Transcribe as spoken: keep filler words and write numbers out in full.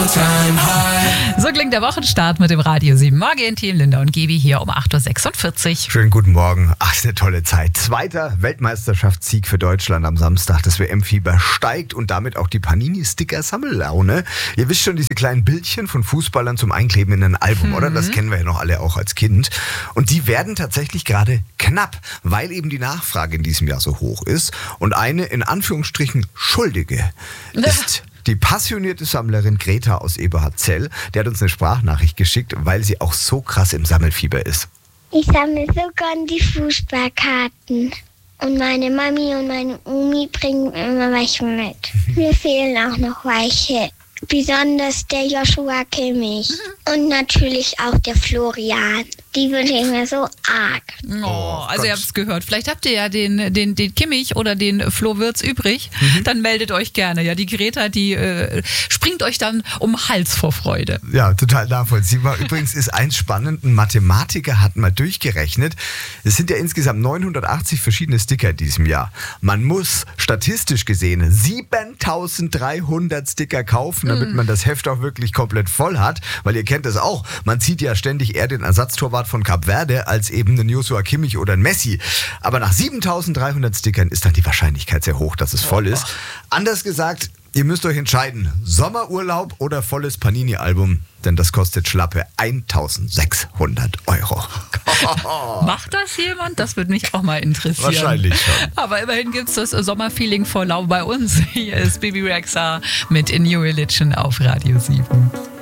So klingt der Wochenstart mit dem Radio sieben Morgen. Team Linda und Gibi hier um acht Uhr sechsundvierzig. Schönen guten Morgen. Ach, ist eine tolle Zeit. Zweiter Weltmeisterschaftssieg für Deutschland am Samstag. Das W M-Fieber steigt und damit auch die Panini-Sticker-Sammellaune. Ihr wisst schon, diese kleinen Bildchen von Fußballern zum Einkleben in ein Album, mhm. oder? Das kennen wir ja noch alle auch als Kind. Und die werden tatsächlich gerade knapp, weil eben die Nachfrage in diesem Jahr so hoch ist. Und eine, in Anführungsstrichen, Schuldige ist die passionierte Sammlerin Greta aus Eberhardzell. Die hat uns eine Sprachnachricht geschickt, weil sie auch so krass im Sammelfieber ist. Ich sammle so gern die Fußballkarten. Und meine Mami und meine Omi bringen immer welche mit. Mir fehlen auch noch welche. Besonders der Joshua Kimmich. Und natürlich auch der Florian. Die wünsche ich mir so arg. Oh, oh also Gott. Ihr habt es gehört. Vielleicht habt ihr ja den, den, den Kimmich oder den Flo Wirtz übrig. Mhm. Dann meldet euch gerne. Ja, die Greta, die äh, springt euch dann um den Hals vor Freude. Ja, total nachvollziehbar. Übrigens ist eins spannend. Ein Mathematiker hat mal durchgerechnet. Es sind ja insgesamt neunhundertachtzig verschiedene Sticker in diesem Jahr. Man muss statistisch gesehen siebentausenddreihundert Sticker kaufen, damit mhm. man das Heft auch wirklich komplett voll hat. Weil ihr kennt das auch. Man zieht ja ständig eher den Ersatztorwart von Kap Verde als eben einen Joshua Kimmich oder einen Messi. Aber nach siebentausenddreihundert Stickern ist dann die Wahrscheinlichkeit sehr hoch, dass es voll ist. Anders gesagt, ihr müsst euch entscheiden, Sommerurlaub oder volles Panini-Album, denn das kostet schlappe eintausendsechshundert Euro. Macht das jemand? Das würde mich auch mal interessieren. Wahrscheinlich schon. Aber immerhin gibt es das Sommerfeeling vor Lau bei uns. Hier ist Bibi Rexha mit In New Religion auf Radio sieben.